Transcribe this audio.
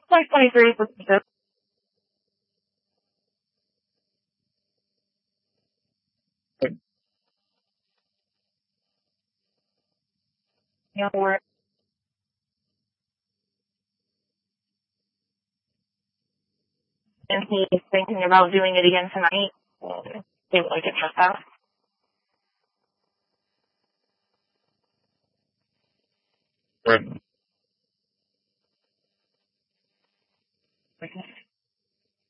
2023 was good. For it. And he's thinking about doing it again tonight. They would like it for that. Right.